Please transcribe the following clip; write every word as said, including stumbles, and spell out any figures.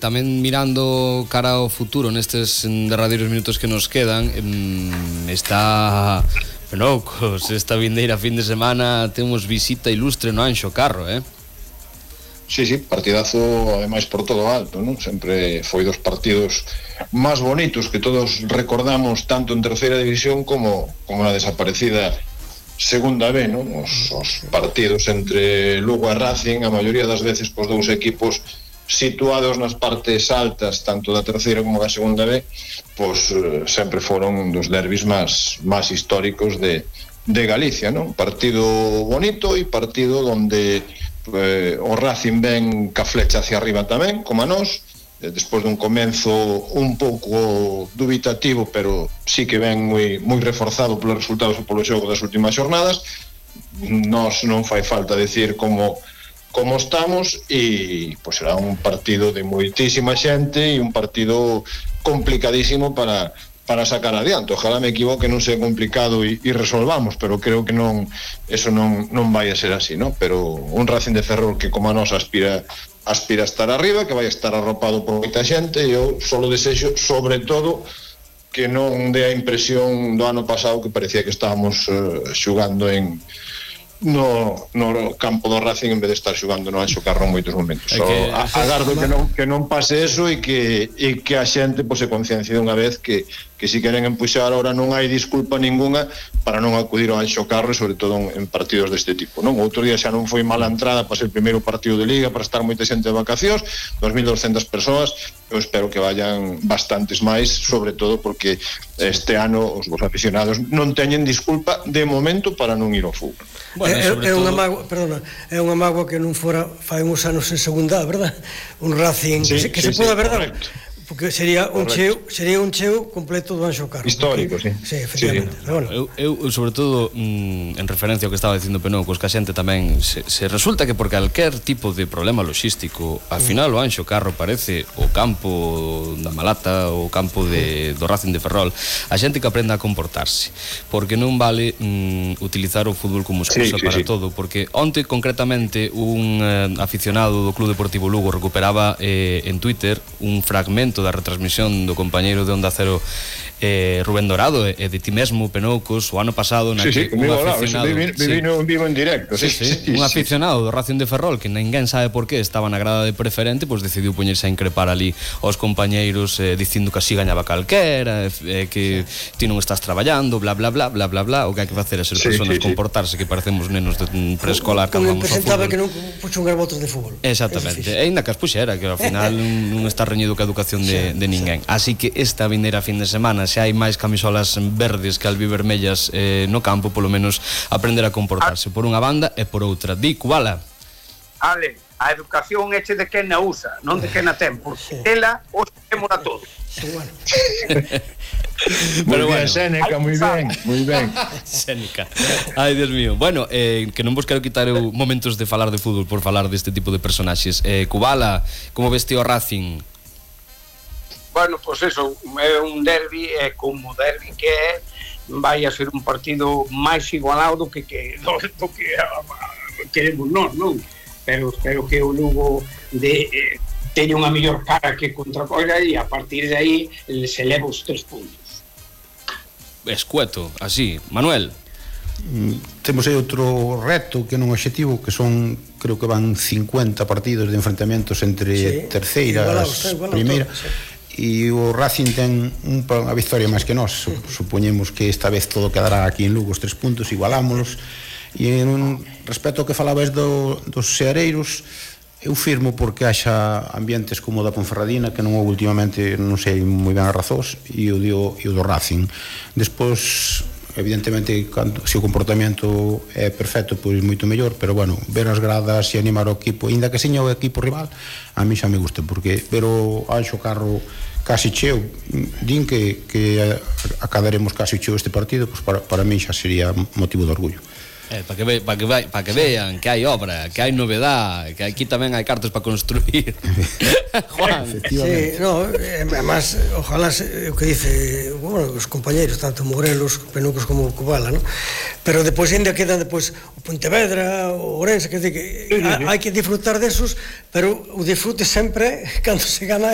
tamén mirando cara ao futuro nestes derradeiros minutos que nos quedan, está Penocos, esta vindeira fin de semana temos visita ilustre no Anxo Carro, eh? Sí, sí, partidazo ademais por todo alto, non? Sempre foi dos partidos máis bonitos que todos recordamos tanto en terceira división como, como na desaparecida segunda B, non? Os, os partidos entre Lugo e Racing, a maioría das veces cos dous equipos situados nas partes altas tanto da terceira como da segunda B, pois sempre foron un dos derbis máis máis históricos de, de Galicia, non? Partido bonito e partido onde eh, o Racing ven ca flecha hacia arriba tamén, como a nós, despois dun comenzo un pouco dubitativo, pero sí que ven moi, moi reforzado polos resultados e polo xogo das últimas xornadas. Nos non fai falta decir como como estamos e pois será un partido de moitísima xente e un partido complicadísimo para para sacar adiante. Ojalá me equivoque, non sea complicado e, e resolvamos, pero creo que non eso non, non vai a ser así, ¿no? Pero un Racing de Ferrol que como a nos aspira aspira a estar arriba, que vai a estar arropado por moita xente, e eu solo desexo, sobre todo, que non dé a impresión do ano pasado que parecía que estábamos uh, xugando en no, no campo do Racing en vez de estar xugando no Anxo Carro en moitos momentos. So, que, a, agardo que non, que non pase eso e que, e que a xente pues, se conciencia dunha vez que, que si queren empuxar ahora non hai disculpa ninguna para non acudir ao Anxo Carro, e sobre todo en, en partidos deste tipo, non? Outro día xa non foi mala entrada para ser o primeiro partido de Liga, para estar moita xente de vacacións, dos mil doscientas persoas. Eu espero que vayan bastantes máis, sobre todo porque este ano os vos aficionados non teñen disculpa de momento para non ir ao fútbol. Bueno, é, é unha mágoa, perdona, é unha mágoa que non fora fai uns anos en segunda, verdad? Un Racing sí, que, que sí, se sí, poda, verdad? Correcto. Porque sería un cheo, sería un cheo completo do Anxo Carro. Histórico, porque, sí. Sí, efectivamente. Sí. Bueno. Eu, eu, sobre todo, mm, en referencia ao que estaba dicindo Penocos, que a xente tamén se, se resulta que por calquer tipo de problema logístico, al final o Anxo Carro parece o campo da Malata, o campo de, do Racing de Ferrol. A xente que aprenda a comportarse, porque non vale mm, utilizar o fútbol como excusa sí, sí, para sí. todo, porque onte concretamente un eh, aficionado do Club Deportivo Lugo recuperaba eh, en Twitter un fragmento da retransmisión do compañeiro de Onda Cero eh, Rubén Dorado e de ti mesmo, Penocos, o ano pasado na sí, que sí, un aficionado vivino en vivo en directo sí, sí, sí, un aficionado do Racing de Ferrol que ninguén sabe por qué estaba na grada de preferente, pois decidiu poñerse a increpar ali aos compañeiros eh, dicindo que así gañaba calquera, eh, que sí. ti non estás traballando, bla bla bla bla bla bla, o que hai que facer é ser sí, personas sí, comportarse, que parecemos nenos de preescolar cando vamos ao fútbol. Que non puxo un garbotos de fútbol. Exactamente, e ainda que as puxera, que ao final non está reñido ca educación de, de ninguén. Así que esta vindeira fin de semana, se hai máis camisolas verdes que albivermellas eh, no campo, polo menos aprender a comportarse por unha banda e por outra. Di, Kubala. Ale, a educación é de quen a usa, non de quen a ten, porque ela os temos a todos. Sí, bueno. Pero bueno, Séneca, moi ben, moi ben. Séneca. Ai, Dios mío. Bueno, eh, que non vos quero quitar eu momentos de falar de fútbol por falar deste tipo de personaxes. Eh, Kubala, como veste o Racing? Bueno, pois pues eso, é un derbi, é como derbi que é, vai a ser un partido máis igualado do que, que, do, do que uh, queremos nós, non? Pero espero que o Lugo de, eh, teña unha mellor cara que contra Coira e a partir de aí se leva os tres puntos. Escueto, así. Manuel? Mm, temos aí outro reto que non obxectivo, que son, creo que van cincuenta partidos de enfrentamentos entre sí, terceiras, primeira... E o Racing ten unha victoria máis que nós. Supoñemos que esta vez todo quedará aquí en Lugo, os tres puntos, igualámolos. E en respecto ao que falabas do, dos seareiros, eu firmo porque haxa ambientes como o da Ponferradina, que non houve últimamente, non sei moi ben as razóns, e o, dio, e o do Racing. Despois, evidentemente, cando, se o comportamento é perfecto, pois moito mellor, pero bueno, ver as gradas e animar o equipo, ainda que seña o equipo rival, a mí xa me gusta, porque ver o Anxo Carro casi cheo, din que, que acadaremos casi cheo este partido, pois para, para mí xa sería motivo de orgullo. Eh, para que, ve, pa que, pa que vean que hai obra, que hai novedad, que aquí tamén hai cartos para construir. Juan. Sí, no, además, ojalá o que dice, bueno, os compañeiros, tanto Morelos, Penocos como Kubala, ¿no? Pero depois ainda quedan depois o Pontevedra, o Ourense, que, que hai que disfrutar desos, pero o disfrute sempre cando se gana